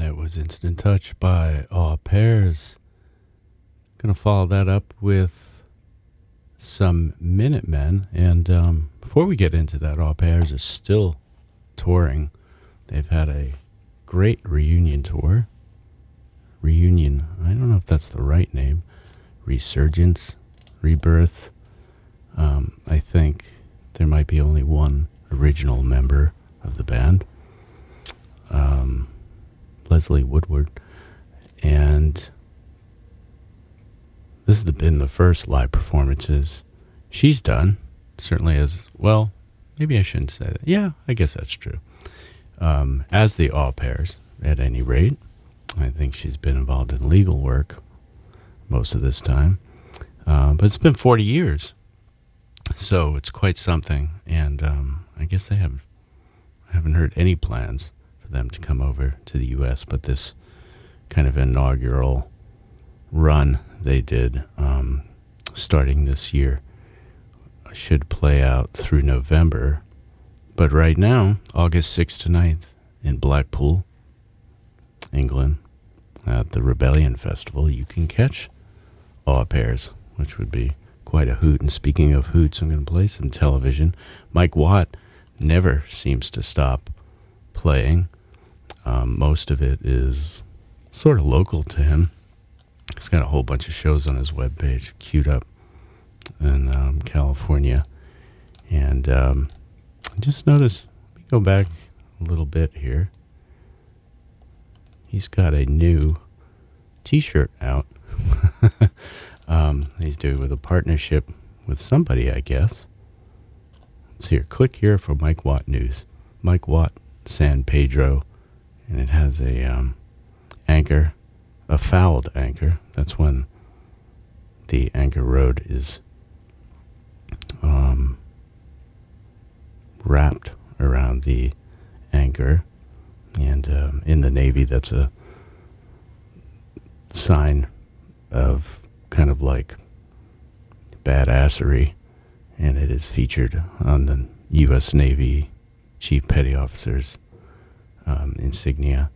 That was Instant Touch by Au Pairs. Gonna follow that up with some Minutemen. And before we get into that, Au Pairs is still touring. They've had a great reunion tour. Reunion, I don't know if that's the right name. Resurgence, Rebirth. I think there might be only one original member of the band. Leslie Woodward, and this has been the first live performances she's done, certainly as, well, maybe I shouldn't say that. Yeah, I guess that's true. As the Au Pairs, at any rate. I think she's been involved in legal work most of this time. But it's been 40 years, so it's quite something, and I guess I haven't heard any plans for them to come over to the U.S., but this kind of inaugural run they did starting this year should play out through November. But right now, August 6th to 9th in Blackpool, England, at the Rebellion Festival, you can catch Au Pairs, which would be quite a hoot. And speaking of hoots, I'm going to play some television. Mike Watt never seems to stop playing. Most of it is sort of local to him. He's got a whole bunch of shows on his webpage queued up in California. And just notice, let me go back a little bit here. He's got a new t-shirt out. He's doing with a partnership with somebody, I guess. Let's hear. Click here for Mike Watt news. Mike Watt, San Pedro. And it has a anchor, a fouled anchor. That's when the anchor road is wrapped around the anchor. And in the Navy, that's a sign of kind of like badassery. And it is featured on the U.S. Navy Chief Petty Officers insignia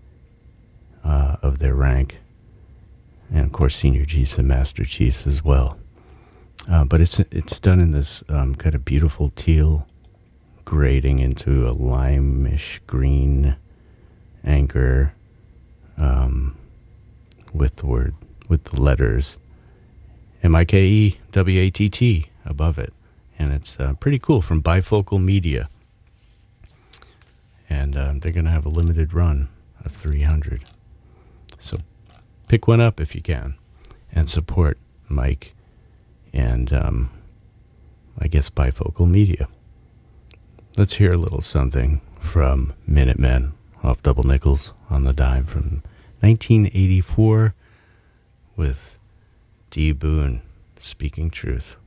of their rank, and of course Senior Chiefs and Master Chiefs as well. But it's done in this kind of beautiful teal grading into a lime-ish green anchor with the letters MIKEWATT above it, and it's pretty cool, from Bifocal Media. And they're going to have a limited run of 300. So pick one up if you can and support Mike and I guess Bifocal Media. Let's hear a little something from Minutemen off Double Nickels on the Dime from 1984 with D. Boone, Speaking Truth.